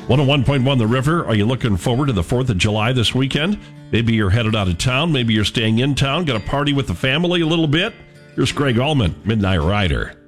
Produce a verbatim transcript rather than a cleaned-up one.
one oh one point one The River. Are you looking forward to the fourth of July this weekend? Maybe you're headed out of town. Maybe you're staying in town. Got a party with the family a little bit? Here's Greg Allman, Midnight Rider.